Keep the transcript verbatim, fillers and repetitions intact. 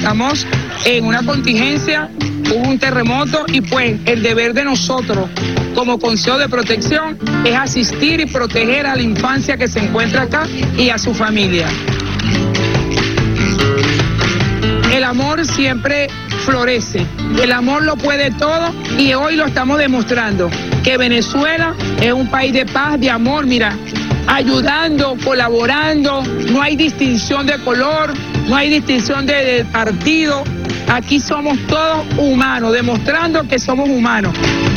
estamos en una contingencia, hubo un terremoto y pues el deber de nosotros como Consejo de Protección es asistir y proteger a la infancia que se encuentra acá y a su familia. El amor siempre florece, el amor lo puede todo y hoy lo estamos demostrando, que Venezuela es un país de paz, de amor, mira, ayudando, colaborando, no hay distinción de color, no hay distinción de, de partido, aquí somos todos humanos, demostrando que somos humanos.